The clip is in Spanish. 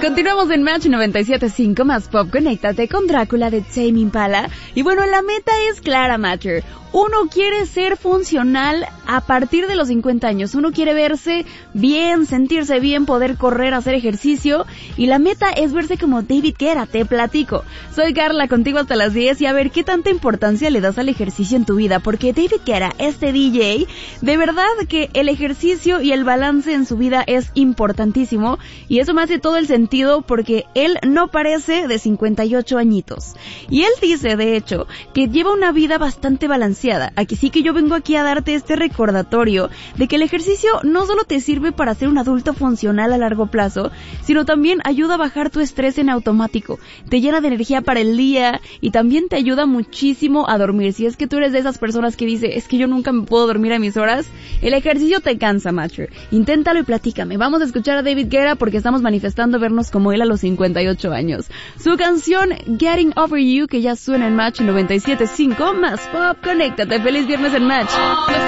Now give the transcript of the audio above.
Continuamos en Match 97.5 más pop. Conéctate con Drácula de Tame Impala. Y bueno, la meta es clara, Matcher. Uno quiere ser funcional a partir de los 50 años. Uno quiere verse bien, sentirse bien, poder correr, hacer ejercicio. Y la meta es verse como David Guetta. Te platico. Soy Carla, contigo hasta las 10. Y a ver, ¿qué tanta importancia le das al ejercicio en tu vida? Porque David Guetta, este DJ, de verdad que el ejercicio y el balance en su vida es importantísimo. Y eso me hace todo el sentido porque él no parece de 58 añitos. Y él dice, de hecho, que lleva una vida bastante balanceada. Aquí sí que yo vengo aquí a darte este recordatorio de que el ejercicio no solo te sirve para ser un adulto funcional a largo plazo, sino también ayuda a bajar tu estrés en automático, te llena de energía para el día y también te ayuda muchísimo a dormir. Si es que tú eres de esas personas que dice, es que yo nunca me puedo dormir a mis horas, el ejercicio te cansa, Matcher. Inténtalo y platícame. Vamos a escuchar a David Guetta porque estamos manifestando vernos como él a los 58 años. Su canción Getting Over You, que ya suena en Match 97.5 más pop. Conéctate, feliz viernes en Match.